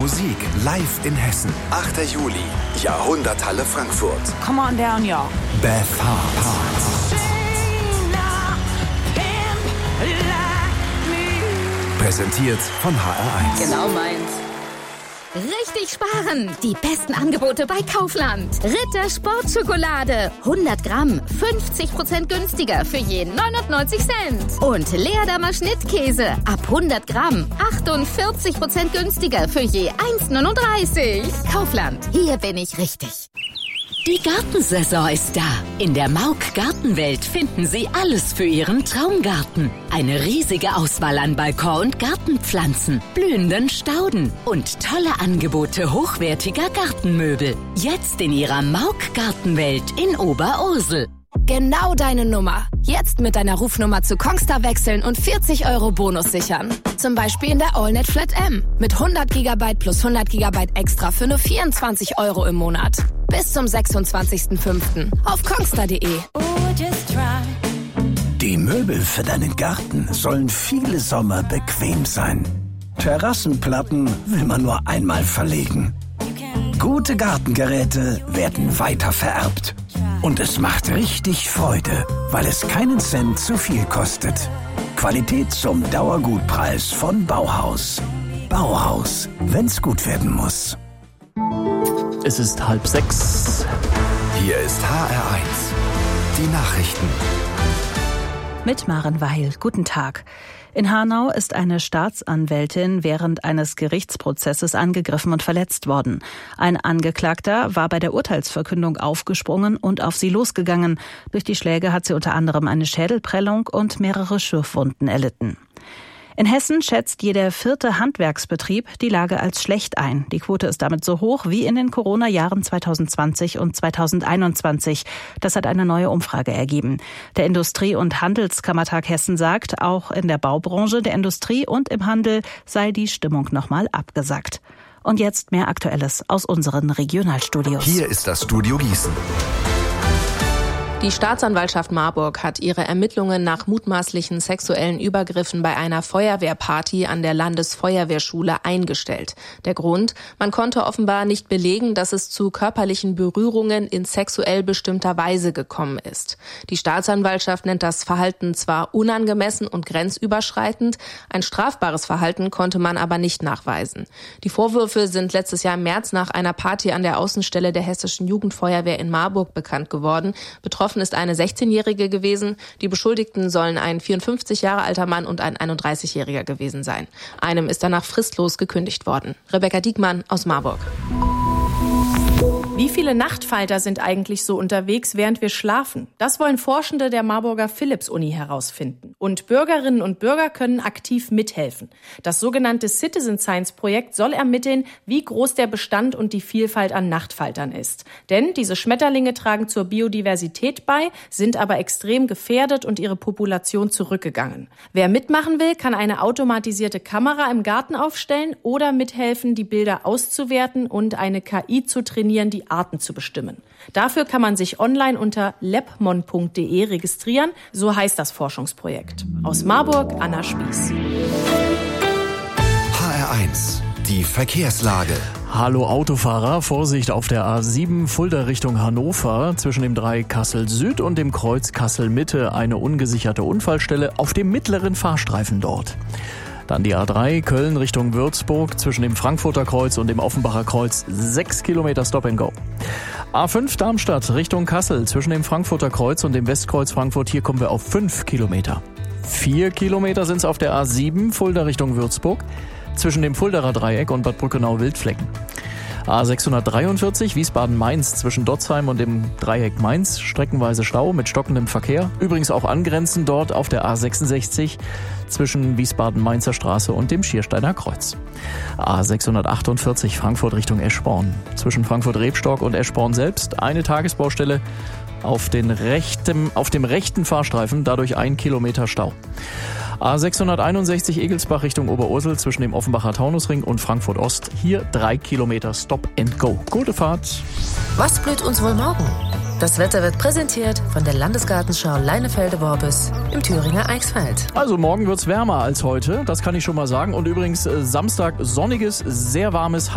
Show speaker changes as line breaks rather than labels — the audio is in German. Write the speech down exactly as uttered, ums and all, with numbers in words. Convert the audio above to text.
Musik live in Hessen. achter Juli, Jahrhunderthalle Frankfurt.
Come on down, y'all.
Beth Hart. Präsentiert von H R eins.
Genau meins. Richtig sparen! Die besten Angebote bei Kaufland. Ritter Sportschokolade. hundert Gramm. fünfzig Prozent günstiger für je neunundneunzig Cent. Und Leerdammer Schnittkäse. Ab hundert Gramm. achtundvierzig Prozent günstiger für je eins neununddreißig. Kaufland. Hier bin ich richtig.
Die Gartensaison ist da. In der Mauk Gartenwelt finden Sie alles für Ihren Traumgarten. Eine riesige Auswahl an Balkon- und Gartenpflanzen, blühenden Stauden und tolle Angebote hochwertiger Gartenmöbel. Jetzt in Ihrer Mauk Gartenwelt in Oberursel.
Genau deine Nummer. Jetzt mit deiner Rufnummer zu Kongstar wechseln und vierzig Euro Bonus sichern. Zum Beispiel in der AllNet Flat M. Mit hundert Gigabyte plus hundert Gigabyte extra für nur vierundzwanzig Euro im Monat. Bis zum sechsundzwanzigsten fünften auf kongstar punkt de.
Die Möbel für deinen Garten sollen viele Sommer bequem sein. Terrassenplatten will man nur einmal verlegen. Gute Gartengeräte werden weiter vererbt. Und es macht richtig Freude, weil es keinen Cent zu viel kostet. Qualität zum Dauergutpreis von Bauhaus. Bauhaus, wenn's gut werden muss.
Es ist halb sechs.
Hier ist H R eins. Die Nachrichten.
Mit Maren Weil. Guten Tag. In Hanau ist eine Staatsanwältin während eines Gerichtsprozesses angegriffen und verletzt worden. Ein Angeklagter war bei der Urteilsverkündung aufgesprungen und auf sie losgegangen. Durch die Schläge hat sie unter anderem eine Schädelprellung und mehrere Schürfwunden erlitten. In Hessen schätzt jeder vierte Handwerksbetrieb die Lage als schlecht ein. Die Quote ist damit so hoch wie in den Corona-Jahren zweitausendzwanzig und zweitausendeinundzwanzig. Das hat eine neue Umfrage ergeben. Der Industrie- und Handelskammertag Hessen sagt, auch in der Baubranche, der Industrie und im Handel sei die Stimmung nochmal abgesackt. Und jetzt mehr Aktuelles aus unseren Regionalstudios.
Hier ist das Studio Gießen.
Die Staatsanwaltschaft Marburg hat ihre Ermittlungen nach mutmaßlichen sexuellen Übergriffen bei einer Feuerwehrparty an der Landesfeuerwehrschule eingestellt. Der Grund? Man konnte offenbar nicht belegen, dass es zu körperlichen Berührungen in sexuell bestimmter Weise gekommen ist. Die Staatsanwaltschaft nennt das Verhalten zwar unangemessen und grenzüberschreitend, ein strafbares Verhalten konnte man aber nicht nachweisen. Die Vorwürfe sind letztes Jahr im März nach einer Party an der Außenstelle der Hessischen Jugendfeuerwehr in Marburg bekannt geworden. Betroffen ist eine sechzehnjährige gewesen. Die Beschuldigten sollen ein vierundfünfzig Jahre alter Mann und ein einunddreißigjähriger gewesen sein. Einem ist danach fristlos gekündigt worden. Rebecca Diekmann aus Marburg.
Wie viele Nachtfalter sind eigentlich so unterwegs, während wir schlafen? Das wollen Forschende der Marburger Philipps-Uni herausfinden. Und Bürgerinnen und Bürger können aktiv mithelfen. Das sogenannte Citizen Science-Projekt soll ermitteln, wie groß der Bestand und die Vielfalt an Nachtfaltern ist. Denn diese Schmetterlinge tragen zur Biodiversität bei, sind aber extrem gefährdet und ihre Population zurückgegangen. Wer mitmachen will, kann eine automatisierte Kamera im Garten aufstellen oder mithelfen, die Bilder auszuwerten und eine K I zu trainieren, die Arten zu bestimmen. Dafür kann man sich online unter lebmon punkt de registrieren. So heißt das Forschungsprojekt. Aus Marburg, Anna Spieß.
H R eins. Die Verkehrslage.
Hallo Autofahrer, Vorsicht auf der A sieben Fulda Richtung Hannover. Zwischen dem Dreieck Kassel Süd und dem Kreuz Kassel Mitte eine ungesicherte Unfallstelle auf dem mittleren Fahrstreifen dort. Dann die A drei Köln Richtung Würzburg zwischen dem Frankfurter Kreuz und dem Offenbacher Kreuz sechs Kilometer Stop and Go. A fünf Darmstadt Richtung Kassel zwischen dem Frankfurter Kreuz und dem Westkreuz Frankfurt. Hier kommen wir auf fünf Kilometer. Vier Kilometer sind es auf der A sieben Fulda Richtung Würzburg zwischen dem Fuldaer Dreieck und Bad Brückenau-Wildflecken. A sechshundertdreiundvierzig Wiesbaden-Mainz zwischen Dotzheim und dem Dreieck Mainz, streckenweise Stau mit stockendem Verkehr. Übrigens auch angrenzend dort auf der A sechsundsechzig zwischen Wiesbaden-Mainzer Straße und dem Schiersteiner Kreuz. A sechshundertachtundvierzig Frankfurt Richtung Eschborn. Zwischen Frankfurt-Rebstock und Eschborn selbst eine Tagesbaustelle auf, den rechten, auf dem rechten Fahrstreifen, dadurch ein Kilometer Stau. A sechshunderteinundsechzig Egelsbach Richtung Oberursel zwischen dem Offenbacher Taunusring und Frankfurt Ost. Hier drei Kilometer Stop and Go. Gute Fahrt.
Was blüht uns wohl morgen? Das Wetter wird präsentiert von der Landesgartenschau Leinefelde-Worbis im Thüringer Eichsfeld.
Also morgen wird's wärmer als heute, das kann ich schon mal sagen. Und übrigens Samstag sonniges, sehr warmes